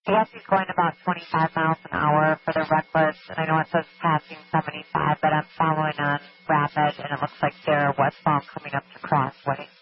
Yes, he's going about 25 miles an hour for the reckless, and I know it says passing 75, but I'm following on rapid, and it looks like they're westbound coming up to Crossway.